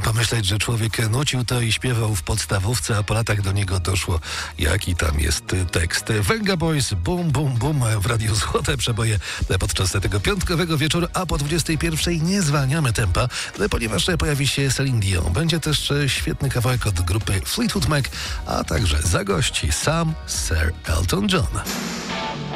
pomyśleć, że człowiek nucił to i śpiewał w podstawówce, a po latach do niego doszło, jaki tam jest tekst. Venga Boys, bum, bum, bum w Radiu Złote Przeboje podczas tego piątkowego wieczoru, a po 21 nie zwalniamy tempa, ponieważ pojawi się Celine Dion. Będzie też świetny kawałek od grupy Fleetwood Mac, a także zagości sam Sir Elton John.